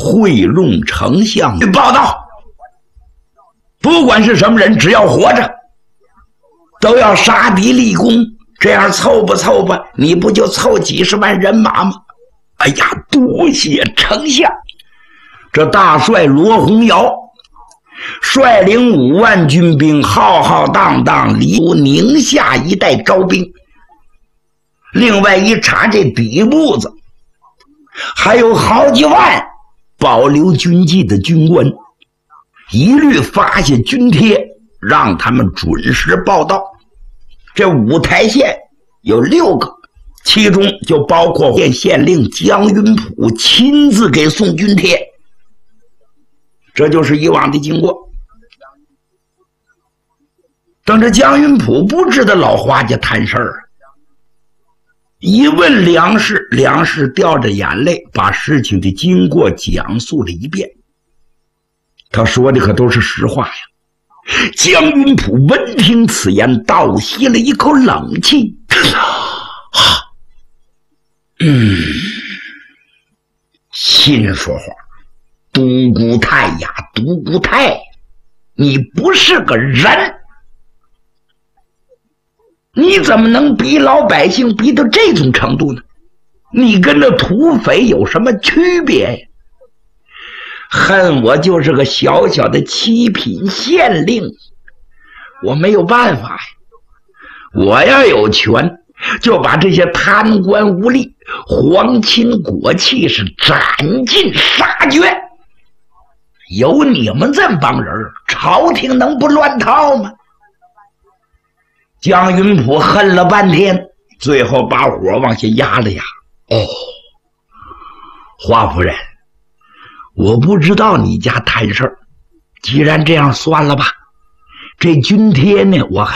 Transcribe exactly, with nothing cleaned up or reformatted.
贿赂丞相报道，不管是什么人，只要活着都要杀敌立功，这样凑不凑吧，你不就凑几十万人马吗？哎呀，多谢丞相。这大帅罗洪尧率领五万军兵浩浩荡荡离宁夏一带招兵，另外一查这底部子还有好几万保留军纪的军官，一律发下军帖让他们准时报到。这五台县有六个，其中就包括县县令江云普亲自给送军帖，这就是以往的经过。等着江云普不知道老花家谈事儿，一问梁氏，梁氏掉着眼泪把事情的经过讲述了一遍。他说的可都是实话呀。江云普闻听此言，倒吸了一口冷气。嗯，亲说话，独孤泰呀，独孤泰，你不是个人，你怎么能逼老百姓逼到这种程度呢？你跟这土匪有什么区别呀？恨我就是个小小的七品县令，我没有办法呀。我要有权，就把这些贪官污吏、皇亲国戚是斩尽杀绝。有你们这帮人，朝廷能不乱套吗？江云普恨了半天，最后把火往下压了压。哦，华夫人，我不知道你家谈事儿，既然这样，算了吧。这军帖呢，我还